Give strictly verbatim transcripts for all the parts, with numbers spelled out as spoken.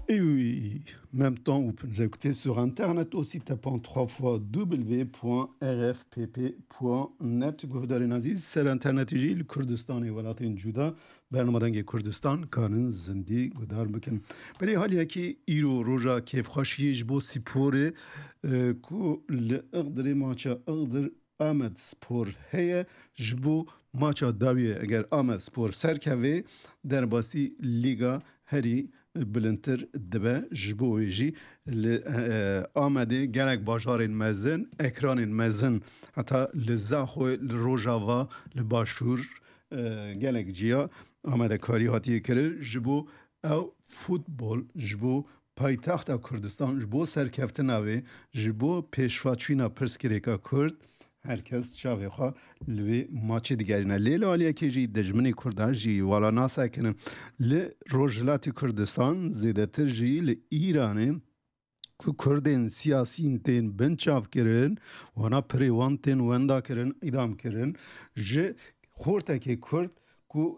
Et oui, même temps, vous pouvez nous écouter sur Internet aussi, tapant trois fois w point r f p p point net. گهدارین عزیز سر اینترنتی جی کردستانی ولایت جودا برنامه دنگ کردستان کانن زندی گدار بکن. برای حالی که ایرو روژا کیف خاشیش بو سپوره کو لقدر ماچا اقدر آمد سپور هیه جبو ماچا داویه اگر آمد سپور سرکوه در باسی لیگا هری بلندتر دبه جبوی جی آمده گلک باشارین مزن اکرانین مزن حتی لزاخوی روژاوا لباشور گلک جیا آمده کاری هاتی کرد جبو او فوتبال جبو پایتخت کردستان جبو سرکفت نوی جبو پیشواچینا پرسکریکا کرد herkes çavê xwe li wê maçê digerîne. Lê li aliyê jî dejminê Kurdan jî wala nasekinin li Rojhilatê Kurdistan zêdetir jî li Îranê ku Kurdên siyasîn tên bin çavkirin wana pirê wan tên wenda kirin îdam kirin ji xortekê Kurd ku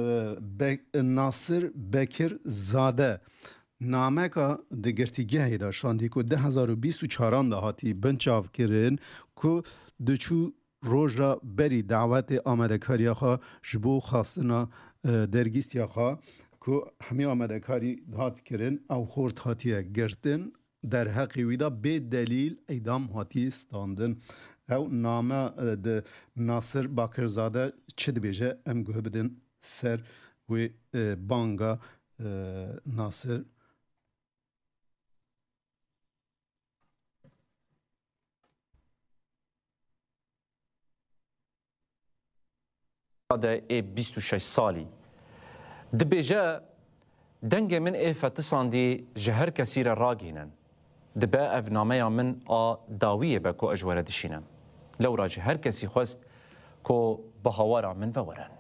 Nasir Bekir Zade nameka di girtîgehê de şandî ku di hezar û bîst û çaran de hatî bin çavkirin ku diçû roja berî dawetê amedekariya xwe ji bo xastina dergîstiya xwe ku hemî amedekarî hat kirin ew xort hatiye girtin derheqê wî de bê delîl eydam hatiye standin. Ew name di Nasir Bakirzade çi dibêje em guh bidin ser wê banga Nasir ده ای بیست و شش سالی دبیجه دنگ من ای فتساندی جهر کسی را راگینن دبا اف نامه من آ داویه با کو اجوره دشینم لورا جهر کسی خواست کو بهوارا من وورن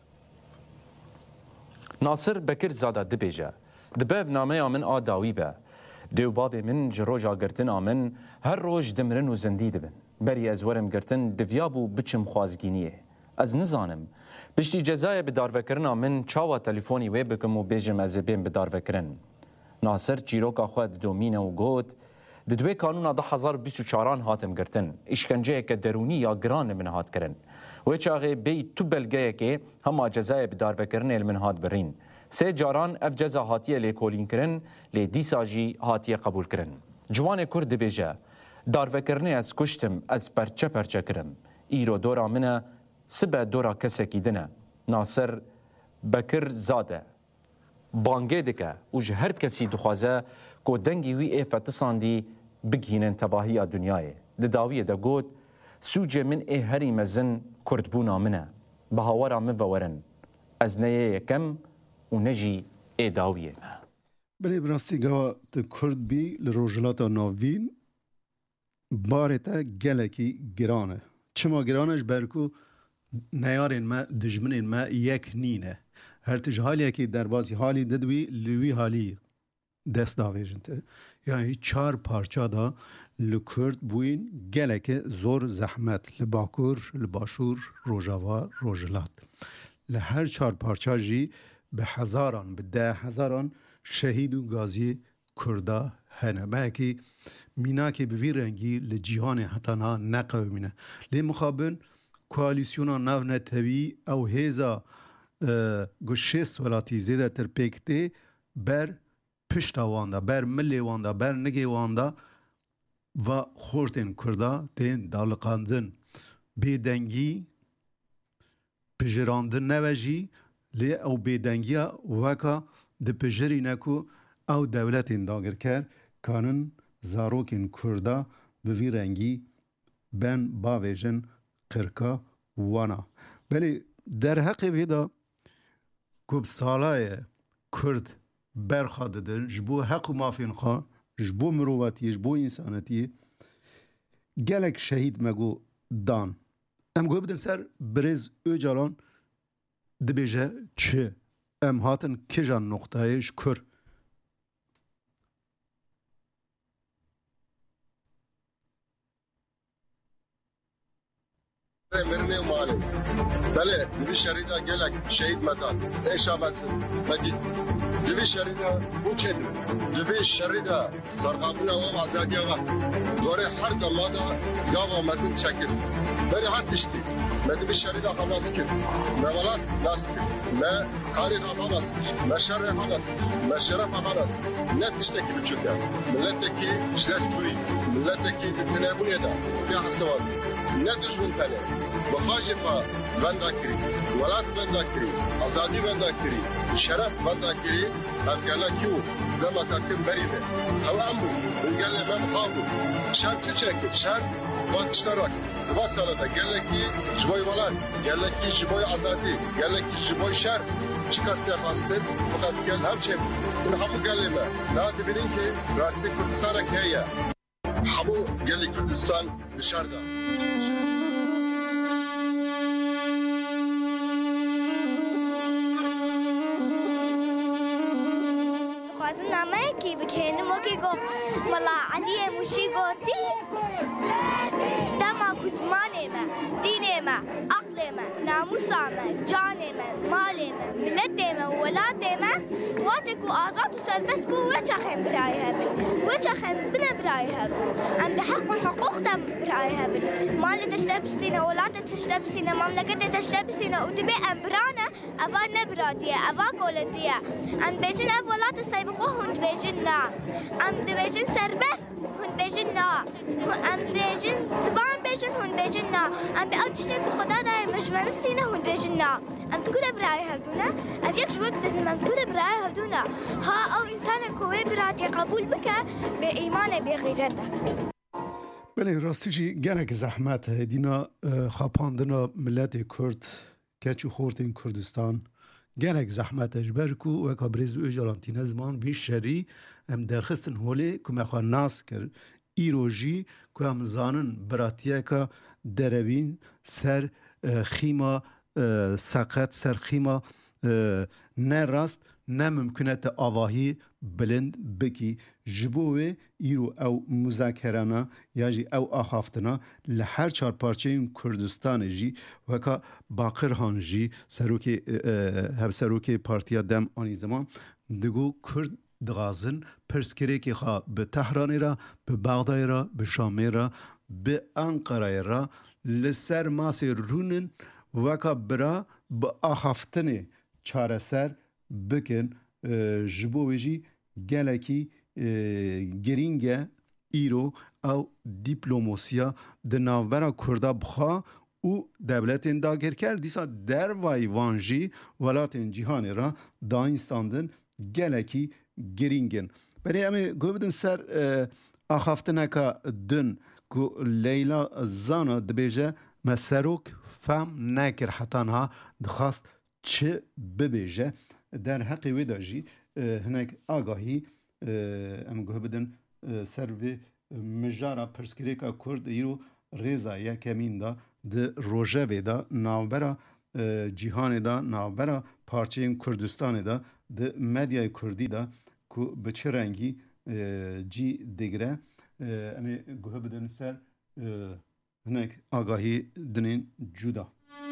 ناصر بکر زاده دبیجه دبا اف نامه من آ داوی با دیو باب من جروجا گرتن آمن هر روز دمرن و زندی دبن بری از ورم گرتن دویابو بچم خوازگینیه از نزانم بشتی جزای بداروکرنا من چاوا تلفونی وی بکم و بیجم از بین بداروکرن ناصر چیروکا خود دومینه و گوت ددوی کانونا ده هزار بیست و چاران هاتم گرتن اشکنجه که درونی یا گران من هات کرن و چاغه بی تو بلگه که هما جزای بداروکرن من هات برین سه جاران اف جزا هاتیه لیکولین کرن لی دیساجی هاتیه قبول کرن جوان کرد بیجه داروکرنه از کشتم از پرچه پرچه کرم ایرو دورا منه سبه دورا کسکی دنه ناصر بکر زاده بانگه دکه و جه هر کسی دخوازه که دنگی وی ای فتساندی بگینن تباهی دنیای ده داویه ده گود سوجه من ای هری مزن کردبونا منه بهاورا من وورن از نیه یکم و نجی ای داویه بله براستی گوا ده کرد بی لروجلاتا ناوین بارتا گلکی گرانه چما گرانش برکو نیارین ما دجمنین ما یک نینه هر تج حالیه که در بازی حالی ددوی لوی حالی دست داویجنته یعنی چار پارچا دا لکرد بوین گلک زور زحمت لباکور لباشور روجاوا روجلات لهر چار پارچا جی به هزاران به ده هزاران شهید و غازی کردا هنه باکی مینا که به وی رنگی لجیهان حتانا نقومینه لی مخابن کوالیسیونا ناو نتوی او هیزا گشست ولاتی زیده تر پیکتی بر پشتا واندا بر ملی واندا بر نگی واندا و خورتین کردا تین دالقاندن بیدنگی پجراندن نوجی لی او بیدنگیا وکا ده پجری نکو او دولتین داگر کر کانن زاروکین کردا به وی رنگی بن باویجن قرقا وانا بلی در حق ویدا کب سالای کرد برخواد دن جبو حق و مافین خواه جبو مروواتی جبو انسانتی گلک شهید مگو دان ام گو بدن سر برز او جالان دبیجه چه ام هاتن کجان نقطهش کر مرنه و ماله بله دوی شریدا گلک شهید مدان ایشا بسن مدید دوی شریدا بوچن دوی شریدا سرقابنا و آزادی و دوره هر دمادا یا و مدن چکر بله هر تشتی مدوی شریدا خلاص کن مولات ناس کن ما کاری خلاص کن ما شر خلاص کن ما شرف خلاص نه تشتکی بچوکه ملتکی جلسوی ملتکی تنابونی دا یا حسوان نه دشمن تنه بخاجفا بنده کری ولات بنده کری آزادی بنده کری شرف بنده کری افغانا کیو زمان تاکم بریمه او امو بلگل من خوابو شر چه چکت شر وقت اشتراک دوا ساله ده گلکی جبای ولات گلکی جبای آزادی گلکی جبای شر چی کاستی خواستن فقط گل هم چه اون همو گلمه نه دبینین که راستی کردستان که همو گلی کردستان بشار ده نامه کی بکنم و کی گفت ملا علی موشی گفتی دما کزمانه ما دینه ما عقله ما ناموسا ما جانه ما ماله ما ملته ما ولاته ما واتکو آزاد و سربست بو وچا خیم برای هبن وچا خیم بنا برای هبن ام بحق و حقوق دم برای هبن مال تشتبستينه ولاته تشتبستينه مملكته تشتبستينه وتبي امبرانه افا نبراتيه افا كولتيه ام بيجن اولات سيبخو هند بيجن نا ام بيجن سربست هند بيجن نا ام بيجن زبان بيجن هند بيجن نا ام بأوتشتك خدا داير مجمنستينه هند بيجن نا ام كل براي هبدونه افيك جود بزن ام كل براي هبدونه ها او انسان كوي براتي قبول بك بإيمانه بغيرته بله راستیجی گرک زحمت دینا خاپاندنا ملت کرد کچی خورتین کردستان گرک زحمتش برکو و کابریز و اجالانتین زمان بی شری ام درخستن هولی که مخواه ناس کرد ایروژی که هم زانن براتیه که دروین سر خیما ساقت سر خیما نه راست نه ممکنت آواهی بلند بکی جبوه ایرو او مذاکرانه یا جی او آخافتنا لحر چار پارچه این کردستان جی وکا باقر هان جی سروکی هر سروکی پارتیا دم آنی زمان دگو کرد دغازن پرسکری که خواه به تهران را به بغداد را به شام را به انقره را لسر ماس رونن وکا برا به آخافتن چاره سر بکن جبوه جی گلکی گرینگه ایرو او دیپلوماسیا د ناوبرا کردا بخوا او دولتین داگر کرد دیسا در وای وانجی ولاتین جهان را داینستاندن گلکی گرینگن برای همه گوه بدن سر آخافتنه که دن که لیلا زانا دبیجه مسروک فهم نکر حتانها دخواست چه ببیجه در حقی ویدا جی هناك آگاهی ام گوه بدن سر و مجارا پرسکریکا کرد ایرو ریزا یا کمین دا ده روژه ویدا ناوبرا جیهان دا ناوبرا پارچه کردستان دا ده مدیای کردی دا که به چه رنگی جی دیگره ام گوه بدن سر هناك آگاهی دنین جودا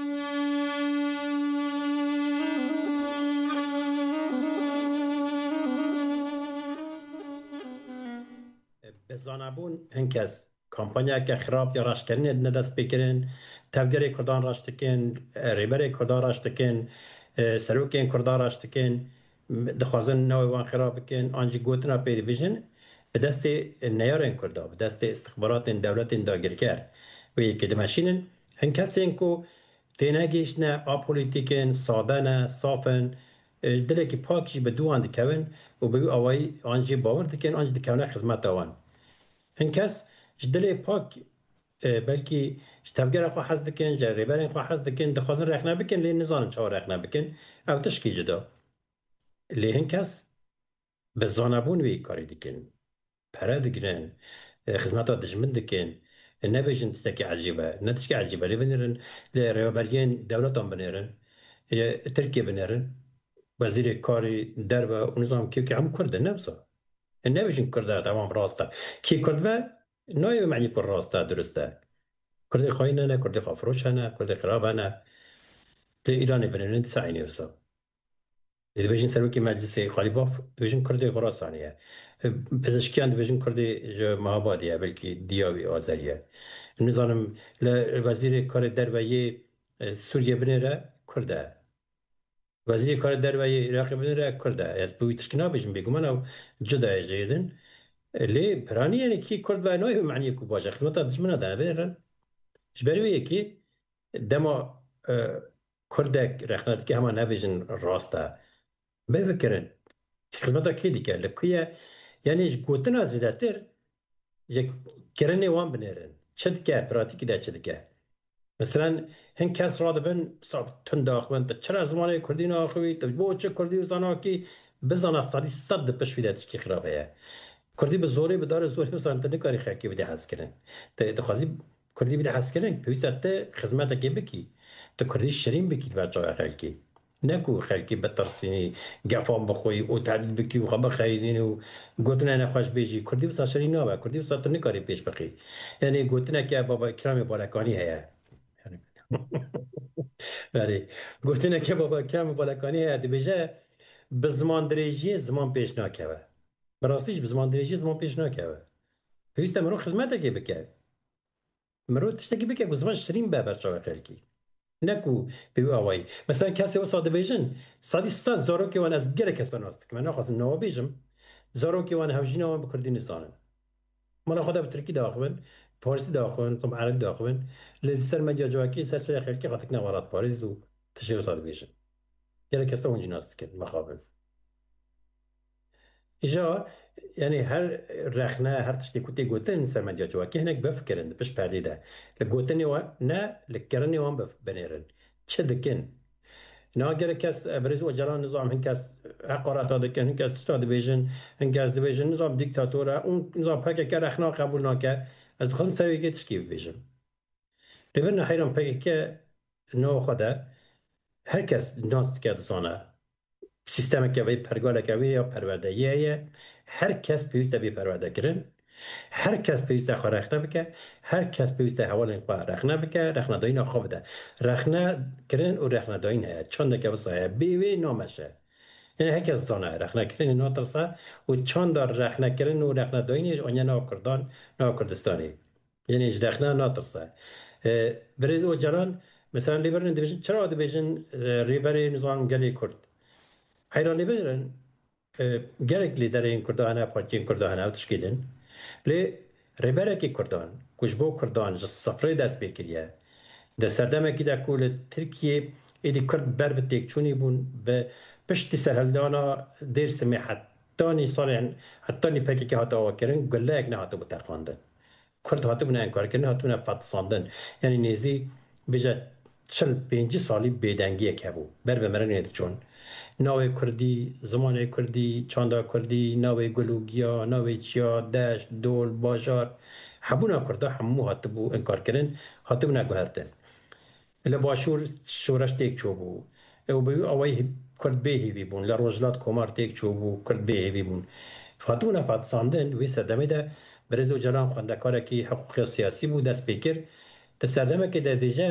بزانبون هنکس کمپانیا که خراب یا راشکرین ندست بکرین تفدیر کردان راشتکن ریبر کردان راشتکن سروکین کردان راشتکن دخوازن نوی وان خراب کن آنجی گوتنا پیدا بیشن به دست نیارین کردا به دست استخبارات دولت داگر کرد و یکی دمشینن هنکسی هنکو تینگیش نه آپولیتیکن ساده نه صافن دلی که پاکشی به دو آن دکون و به آوایی آنجی باور دکن آنجی دکونه خدمت آوان هنکس جدلی پاک بلکی تفگر خو حز دکن جری برین خو حز دکن دخوازن رخنه بکن لی نزانن چه رخنه بکن او تشکی جدا لی هنکس به زانبون وی کاری دکن پره دگرن خدمت ها دجمن دکن نبیجن تتکی عجیبه نتشکی عجیبه لی بنیرن لی ریابرین دولت هم بنیرن ترکیه بنیرن وزیر کاری دربه و نظام کیو که هم کرده نبسا نبیشن کرده تمام راسته کی کرده نایو معنی پر راسته درسته كردي خاين أنا كردي خافروش أنا كردي خراب أنا إيران بنين تسعيني وصل إذا بيجين سلوكي مجلس خالباف بيجين كردي خراسانية پزشکیان بيجين كردي مهابادية بلكي دياوي آذرية نظام وزير کار درویه سوریه بنره کرده وزیر کار درویه عراق بنره کرده یعنی بوی تشکینا بيجين بيجو منو جدا جيدن ليه براني يعني كي كرد بقى نوعي معني كو باجا خدمتا دشمنا دانا بنرن جبروي كي دما كردك رخنات كي هما نبيجن راستا بفكرن خدمتا كي ديكا لكويا يعني قوتنا زيداتر يك كرني وان بنرن شدكا براتيكي دا شدكا مثلا هن كاس رادبن صعب تنداخ بنت چرا زمانه كردين آخوي تبو چه كردي وزانا كي بزانا صدي صد بشويداتش كي خرابه کردی به زوری به دار زوری مثلا انت نکاری خاکی بده حس کردن تا تخازی کردی بده حس کردن پیوست ات خدمت کی بکی تو کردی شریم بکی بچه خالکی نکو خالکی بترسینی گفام بخوی او تعدیل بکی و خبر خیدین و گوتنه نخواش بیجی کردی بس شریم نبا کردی بس تو نکاری پیش بکی یعنی گوتنه که بابا کرام بالکانی هست یعنی گوتنه که بابا کرام بالکانی هست بیجه به زمان دریجی زمان پیش نکوه براستیش به زمان دریجی زمان پیش نکوه پیوسته مرو خدمت اگه بکه مرو تشتگی بکه به زمان شریم به برچاوه خلکی نکو بیو آوایی مثلا کسی و ساده بیجن سادی صد زارو که وان از گره کس وناست که من نخواستم نوا بیجم زارو که وان هوجین آوان بکردی نزانم مالا خدا به ترکی داخبن پاریسی داخبن طب عربی داخبن لسر مدیا جواکی سر سر خلکی خاطک نوارات پاریس و تشیر ساده بیجن گره کس اونجی ناست که مخابن إجا يعني هر رخنا هر تشتي كوتي قوتن سر مديا جواكي هناك بفكرن بش پردي ده لقوتني وان نا لكرني وان بف بنيرن چه دكن نا اگر كاس بريز وجران نظام هنكاس حقارات دكن هنكاس ستاد بيجن هنكاس ديفيجن نظام ديكتاتورا اون نظام پاكا كا رخنا قبول ناكا از خلن سوي تشكي بيجن لبنا حيران پاكا كا نو خدا هر کس ناس تكاد صانه سیستم که وی پرگاله که وی یا پروردهیه هر کس پیوسته بی پرورده کرن هر کس پیوسته خواه رخنه بکه هر کس پیوسته حوال خواه رخنه بکه رخنه داین خواه بده رخنه کرن و رخنه داین هست چند که بسایه بیوی نامشه یعنی هر کس زانه رخنه کرن ناترسه و چند دار رخنه کرن و رخنه داینش آنیا ناو کردان ناو کردستانی یعنی اج رخنه ناترسه برید و جران مثلا لیبرن دیویژن چرا دیویژن ریبری نظام گلی کرد حیرانی بیرن گرک لیدر این کردانه پارتی کردانه و تشکیلن لی ریبره کی کردان کجبو کردان جس سفره دست بکریه ده سردمه کی ده کول ترکیه ایدی کرد بر بتیک چونی بون به پشتی سرهلدانا دیر سمی حتانی سالین حتانی پکی که هاتا واکرن گله اک نه هاتا بترخاندن کرد هاتا بنا انکار کرن هاتا بنا فتساندن یعنی نیزی بجا چل پینجی سالی بیدنگیه که بو بر بمرن ایدی چون ناوی کردی، زمان کردی، چاندا کردی، ناوی گلوگیا، ناوی چیا، دشت، دول، بازار حبونا کرده همو هاتبو انکار کردن هاتبو نگوهردن لباشور شورش تیک چو بو او بیو اوی کرد بیهی بون لروجلات کمار تیک چو بو کرد بیهی بون هاتبو نفات ساندن وی سردمه ده برزو جران خواندکاره که حقوق سیاسی بو دست بکر تسردمه که ده دیجه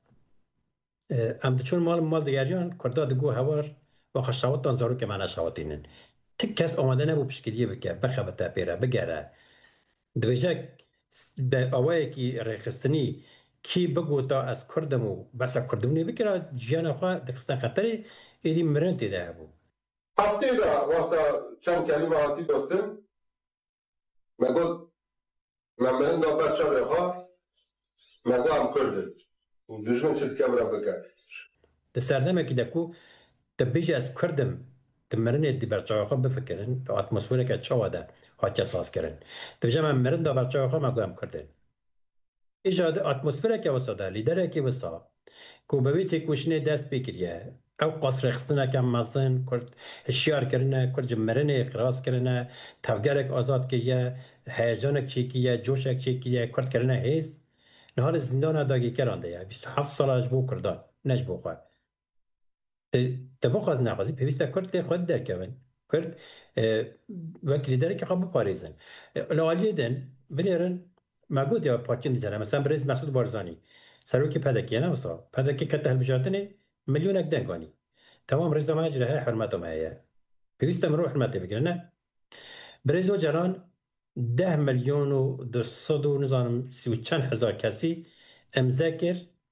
ام چون مال مال دیگریان کرده دگو هوار و خشاوتان زارو که من شاوتینن تک کس آماده نبو پشکلیه بکه بخبته پیره بگره دویجه به آوائه کی رخستنی کی بگو تا از کردمو بس کردمونی بکره جیان خواه دخستن خطری ایدی مرن تیده هبو حتی دا وقتا چند کلمه حتی داشتن من گفت من مرن دا برچه بخواه من گفت هم کردن دشمن چه کمره بکر دسردمه که دکو تبیجی از کردم تمرنه دی برچه خواه بفکرن اتمسفره که چاوه ده هاتی اساس کرن تبیجه من مرن دا برچه خواه مگو هم کردن ایجاد اتمسفره که وساده لیدره که وسا که بوی تکوشنه دست بکریه او قصر خستنه که مزن کرد هشیار کرنه کرد جمرنه اقراس کرنه تفگرک آزاد که یه هیجانک چی که یه جوشک چی که یه کرد کرنه هیست نهار زندان داگی کرانده یه بیست و هفت سال اجبو کردان نجبو خواه تباخ از نقاضی پیوسته کرد لی خود در کون کرد وکیلی داره که خواب بپاریزن لالیه دن بلیرن ما قلت يا بارتين دي مثلا برئيس مسعود بارزاني سروكي بدكي انا وصا بدكي كته البجاتني مليونك دنقاني تمام رئيس ما اجري هي حرمته معايا بيستمر روح حرمته بقرنا برئيس وجران ده مليون و دوصد و نظام سوچن هزار کسی امذاکر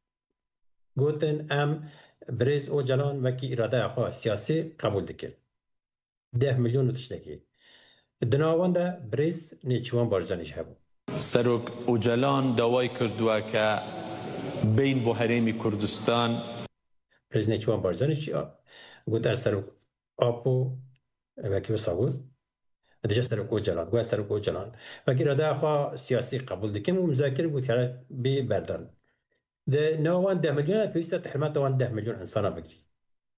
گوتن ام برئیس وجران وکی اراده اخواه سیاسی قبول دکر ده مليون وتشتكي دناوان ده بريس نيچوان بارزانيش هبو سروك اوجلان داوای کردووە کە بین بۆ هەرێمی کوردستان بريس نيچوان بارزانيش قلت ار سروك آپو وكي وصاود ديجا سروك اوجلان قلت سروك اوجلان وكي رادا اخوا سياسي قبول دكم ومذاكر قلت يارا ببردان ده ناوان ده مليون بيستا تحرمات وان ده مليون انسانا بقري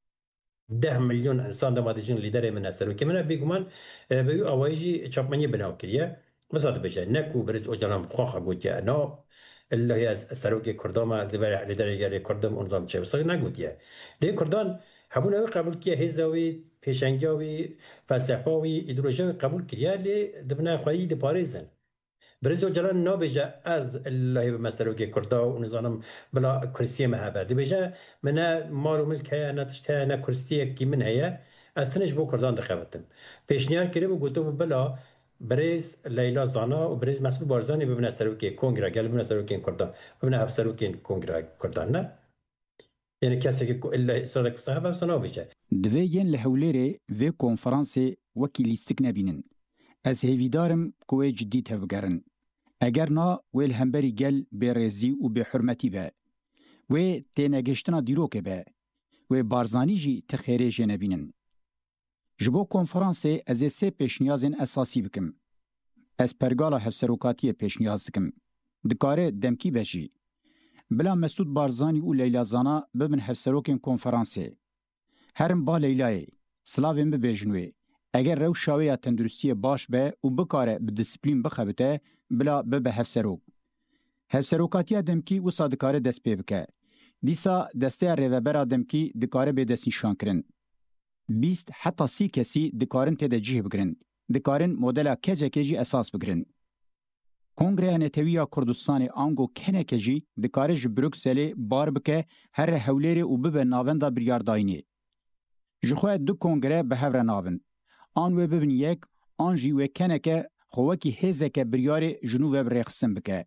ده مليون انسان ده ما ديجين ليدر من اسر وكمان بيگمان بيو اوايجي چاپمني بناو كريه مثلا بجا نكو برز اوجلان خوخه قلت يا انا اللي هي سروكي كردما دبر ليدر يغري كردم نظام چه وسق نگوت يا لي كردان حبونه قبول كي هزاوي پیشنگاوي فلسفاوي ایدئولوژی قبول كريه لي دبنا خوي دي باريزن برز اوجلان نو بجا از اللي هي مسروكي كردا ونظام بلا كرسي مهابه دي بجا منا مال وملك هي انا تشتها انا كرسي كي من هي استنج بو كردان دخوتن پیشنهار كري بو گوتو بلا برز ليلى زانا وبرز مسعود بارزاني ببنا سروكي كونغرا قال بنا سروكي كردا ببنا هف سروكي كونغرا كردان يعني كاسه الا صدق صحابه سنو بجا دوين لهوليري في كونفرانسي وكيل استكنا بينن از هیویدارم کوی جدی تفگرن. اگر نا ویل همبری گل به رزی و به حرمتی به. و تینگشتنا دیروکه به. و بارزانی جی تخیره جنبینن. جبو کنفرانسه از سه پیشنیازن اساسی بکم. از پرگالا هفسروکاتی پیشنیاز بکم. دکاره دمکی بجی. بلا مسعود بارزانی و لیلا زانا ببن هفسروکن کنفرانسه. هرم با لیلای. سلاوین ببیجنوی. اگر رو شاویه تندرستی باش به و بکاره به دیسپلین بخبته بلا به به هفسروک. هفسروکاتی دمکی و صادکاره دست پی بکه. دیسا دسته ریوبر دمکی دکاره به دست نشان کرن. بیست حتی سی کسی دکارن تیده جیه بگرن. دکارن مدل کجه کجی اساس بگرن. کنگره نتویا کردستان آنگو کنه کجی دکاره جبروکسلی بار بکه هر حولیری و به ناوندا بریارداینی. جخواه دو کنگره به هفر ناون. آن و ببین یک آنجی و کنه که خواکی هزه که بریار جنوب برخصن بکه.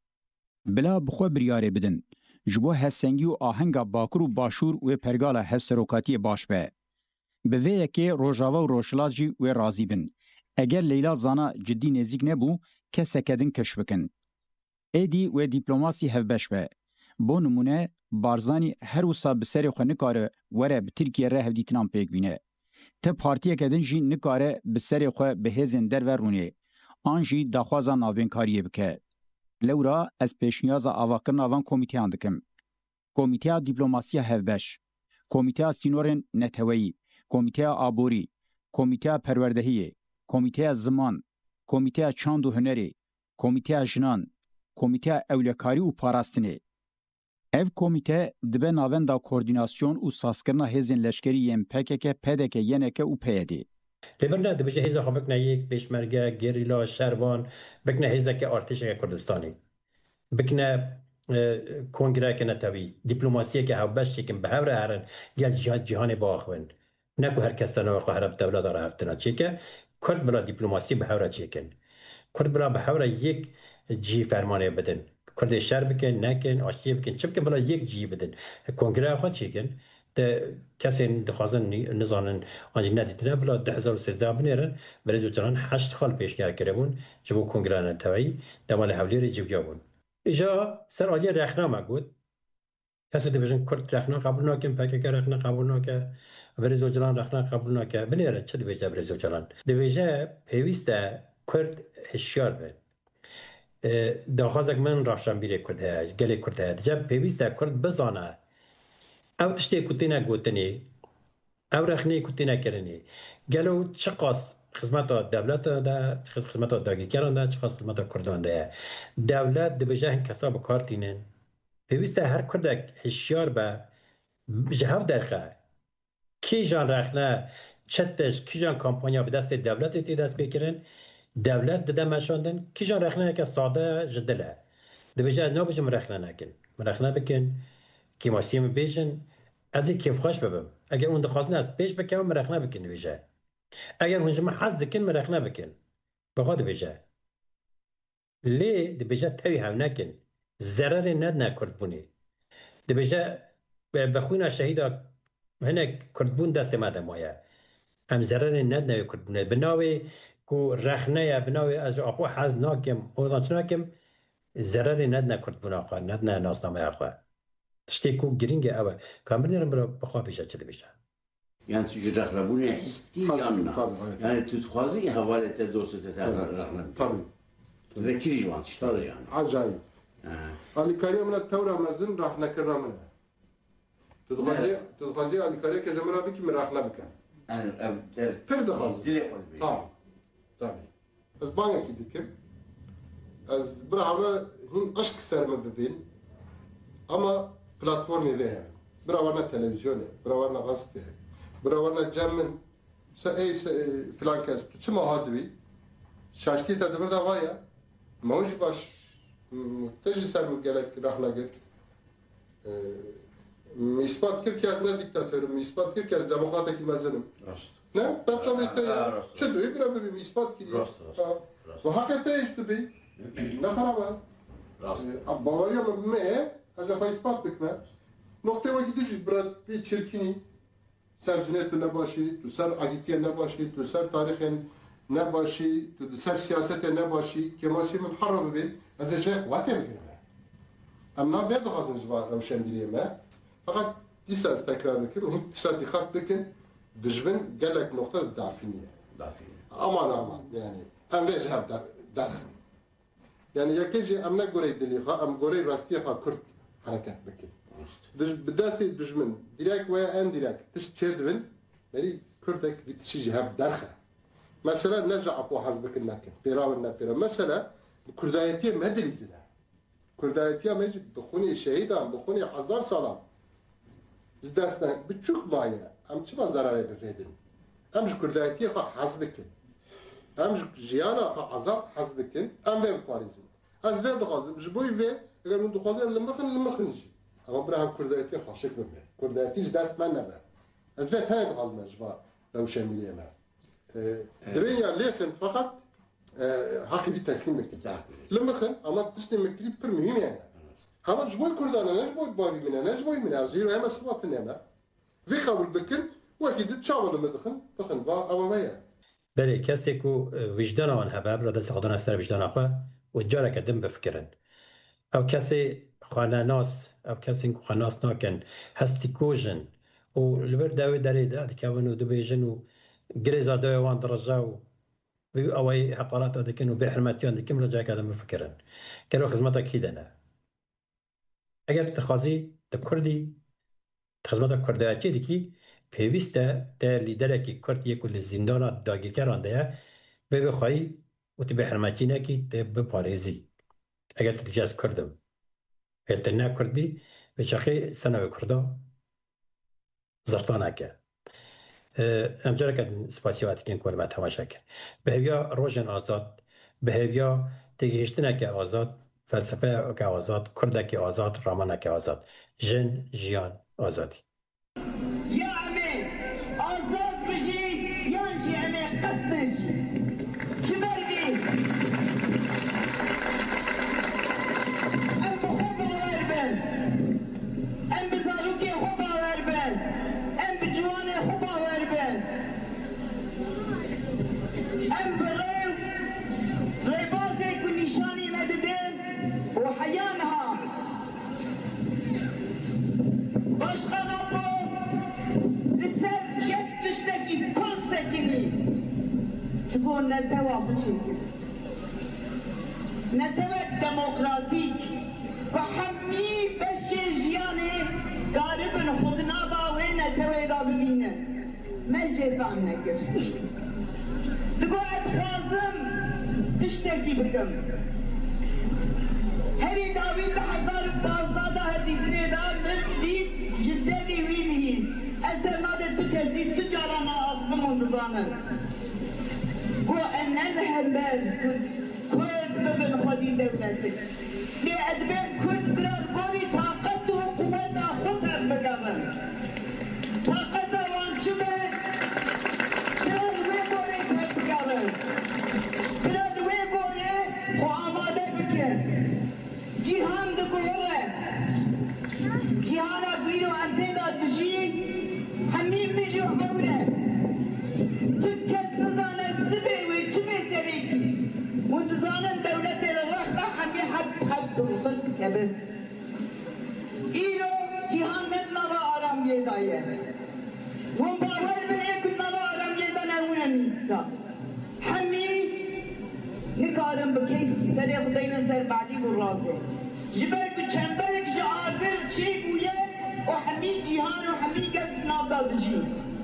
بلا بخوا بریاره بدن. جبو هفسنگی و آهنگا باکر و باشور و پرگالا هفسروکاتی باش به. به ویه که روژاوا و روشلاز جی و رازی بن. اگر لیلا زانا جدی نزیک نبو که سکدن کش بکن. ایدی و دیپلوماسی هفبش به. بو نمونه بارزانی هر وصا بسری خو نکاره وره به ترکیه ره هفدیتنام پیک بینه. ته پارتیه کدن جی نکاره بسری خو به هزن در و رونه. آنجی داخوازا ناوین کاریه بکه. لورا از پیشنیاز آواکر ناوان کمیته اندکم. کمیته دیپلوماسی هفبش. کمیته سینورن نتوی. کمیته آبوری. کمیته پروردهی. کمیته زمان. کمیته چاند و هنری. کمیته جنان. کمیته اولکاری و پاراستنی. ev komite dibe navenda koordinasyon û sazkirina hêzên leşkerî yên P K K, P D K, Y N K û P Y D. Lêbirne dibêje hêza xwe bikne yek pêşmerge, gerîla, şervan, bikne hêzeke artêşeke Kurdistanê. Bikne kongreke netewî, dîplomasiyeke hevbeş çêkin, bi hev re herin gel cîhanê biaxivin. Ne ku her kes tenêwe xwe here bi dewleta re hevtina çêke, Kurd bila dîplomasî bi hev re çêkin. Kurd bila bi hev re yek cî fermanê bidin. Kurdê şer bikin, nekin, aştiye bikin, çi bikin bila yek cî bidin. Kongreya xwe çêkin, de kesên dixwazin nizanin an jî nedîtine bila du hezar û sêzdeh binêrin, Berêz û Calan heşt xal pêşniyar kiribûn ji bo Kongreya Netewî, dema li Hewlêrê civiya bûn. Îja ser aliyê rexname got, kesê dibêjin Kurd rexna qebûl nakin, P K K rexna qebûl nake, Berêz û Calan rexna qebûl nake, binêrin çi dibêje Berêz û Calan? Dibêje pêwîst e Kurd hişyar be. داخوازک من راشنبیری کرد هست گلی کرد هست جب پیوست کرد بزانه او تشتی کتی نگوتنی او رخنی کتی نکرنی گلو چقاس خدمت دولت ده خدمت داگیران ده چقاس خدمت کردان ده دولت دبجه هن کسا بکارتینن پیوست هر کردک هشیار به جهو درخه کی جان رخنه چتش کی جان کمپانیا به دست دولت تی دست بکرن دولت دده مشاندن کی جان رخنه که ساده جدله دبیجه از نابجم رخنه نکن رخنه بکن کی ماسیم بیجن از کیف خوش ببم اگر اون دخوازنه است پیش بکنم رخنه بکن دبیجه اگر هنجم حظ دکن رخنه بکن بخواد دبیجه لی دبیجه تاوی هم نکن ضرر ند نکرد بونی دبیجه بخوینا شهیدا هنه کردبون دست ماده مایه ام ضرر ند نکرد بونه بناوی کو رخنه یا بناوی از اپو حظ ناکم اودانچ ناکم ضرر ند نکرد بونه آخوا ند نه ناسنامه آخوا تشتی کو گرینگه اوه کامر نیرم برا بخواه بیشه چه بیشه یعنی تو جو رخنه بونه حسکی یا نه یعنی تو تخوازی حواله تا دوست تا رخنه طبعا ذکری جوان تشتاده یعنی عجایب آلیکاری من التورا مزن راح نكرر منها تدخلي تدخلي آلیکاری که جمرا بکی من راح نبکن فرد خاص طبعا طبعا از بانه کی دکم از برا حالا هن عشق سرم ببین اما پلاتفورمی له برا ورنا تلویزیونه برا ورنا غسته برا ورنا جمن سأي فلان كاس تشما هادوي شاشتي تدبر دوايا موج باش تجي سر مقالك راح نقل إثبات كيف كاز نا ديكتاتور إثبات كيف كاز ديمقراطية مزنم نه تبصم إنت شدو يقرأ ببي إثبات كذي وهكذا إيش تبي نخربه باوريا مبمئة هذا فإثبات بكمه نقطة وجدش برد بي تشركيني سر جنيت نباشي تو سر عقيدية نباشي تو سر تاريخ نباشي تو سر سياسة نباشي كماسي من حرب بي هذا شيء واتم كلمة أما بيد غازن جبار روشن بيري ما فقط ديساز تكرار بكم هم تصديقات بكم دجبن قالك نقطة ضعفية ضعفية أمان أمان يعني أم ليش هاب داخل يعني يكيجي أم نقولي دليخا أم قولي راستيخا كرد حركات بكم دج بداسي دجمن ديراك ويا ان ديراك تش تشدبن بري كردك بتشي هاب درخه مثلا نرجع ابو حزبك الناكن بيراونا بيرا مثلا كردايتي ما ادري زلا كردايتي ما يجي بخوني شهيدا بخوني هزار سالا زداسنا بتشوك مايا ام تشبا زراري بفيدن امش كردايتي خا حزبك امش جيانا خا عذاب حزبك ام في باريزن از في دغازم جبوي في اگر من دخولي لما خن لما خنجي اما برای کردایتی خاشک بمه کردایتیش دست من نبره از وقت هنگ غازمش با روشن میلیه من دبین یا لیکن فقط حقی بی تسلیم مکتب لما خن اما تسلیم مکتبی پر مهم یعنی همه جبوی کردانه نه جبوی باری منه نه جبوی منه از زیرو همه سبات نمه وی قبول بکن وکی دید چاولو مدخن بخن با اما بایه بله کسی که وجدان آن هبه برای دست خدان استر وجدان آخواه و جاره کدم بفکرن او کسی خانه ناس او کسی که خانه ناس ناکن هستی کوژن و لبر داوی داری داد که اونو دو بیجن و گریزا داوی وان درجا و اوی حقارات دکن و به حرمتیان دکن رجا کدم بفکرن که رو خدمتا کی دنه اگر تخوازی تا کردی خدمتا کردایتی دکی پیوسته تا لیدره که کرد یک کل زندان داگی کرانده به بخواهی و تی به حرمتی نکی تا بپارێزی اگر تی دیگه از کردم هێتر ناکرد بی بە چەقی سەنەوەی کووردا زەرتا ناکە ئەم جارێکە سپاسیواتێکیان کۆرمە تەماشا کرد بە هێویا ڕۆژێن ئازاد بە هێویا تێگەیشتنێکی ئازاد فەلسفەیەکی ئازاد کوردێکی ئازاد ڕامانێکی ئازاد ژن ژیان ئازادی یا ئەمێ ئازاد بژی یانجی ئەمێ قەتنش چ بەربی تكون نتوى بشي نتوى ديمقراطيك وحمي بشي جياني قاربن خدنا باوي نتوى دا ببينن مجي فهم نكر تقول اتخوازم تشتكي بكم هري داوي بحزار بازدادا هديدني دا من بيت جددي ويميز أسر مادة تكزي تجارنا بمنتظانا و أنها همبر کرد ببن خودی دولتی لی ادبیر کرد برای باری طاقت و قوت خود هم بگمن طاقت وان چمه برای وی باری تب بگمن برای وی باری خو آماده بکن جیهان دکوره جیهانا بیرو امتدا دجی همین میجو عمره تو کس نزانه سبه و چمه سریکی متزانن دولت الرحمة همي حد حد تلقل كبه إيرو جهان نتنبا آرام يدايه ومباول من ايك نتنبا آرام يدانا هنا نيسا همي نكارم بكيس سري خدينا سر بعدي بالرازي جبال بچنبرك جعاقر چيك ويه وحمي جهان وحمي قد نابدادجي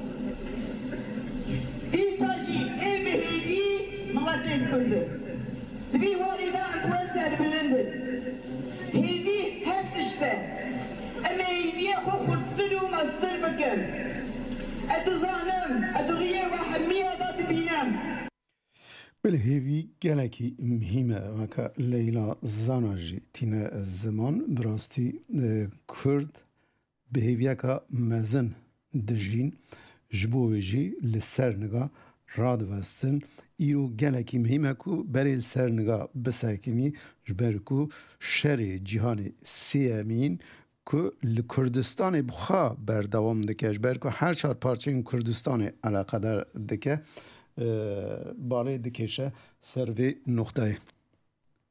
إيسا جي اي بهيدي مغتين كرده تبي والدة أكوسر بلندن هيدي هفتشته أما هيدي أخو خدتلو مستر بكن أتزانم أتغيه وحمية ذات بينام بله هیوی گلکی مهمه وکا لیلا زاناجی تینه زمان براستی کرد به هیوی که مزن دجین جبویجی لسر نگا راد وستن ایرو گلکی مهمه کو بری سر نگا بساکنی جبر کو شر جهان سیامین که لکردستان بخوا بردوام دکه جبر کو هر چهار پارچه این کردستان علاقه در دکه بالای دکشه سروی نقطه